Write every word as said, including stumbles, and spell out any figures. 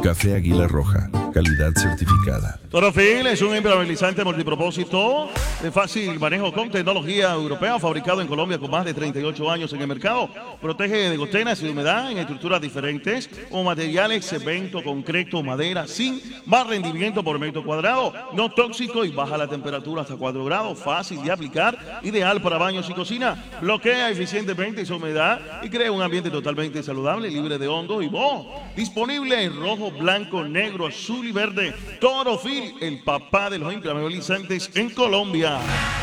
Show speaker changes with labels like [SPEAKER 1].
[SPEAKER 1] Café Águila Roja, calidad certificada.
[SPEAKER 2] Torofil es un impermeabilizante multipropósito de fácil manejo con tecnología europea, fabricado en Colombia con más de treinta y ocho años en el mercado. Protege de goteras y humedad en estructuras diferentes o materiales, cemento, concreto, madera, sin más rendimiento por metro cuadrado, no tóxico y baja la temperatura hasta cuatro grados, fácil de aplicar, ideal para baños y cocina. Bloquea eficientemente esa humedad y crea un ambiente totalmente saludable, libre de hongos y moho. Disponible en rojo, blanco, negro, azul y verde. Torofil, el papá de los impermeabilizantes en Colombia.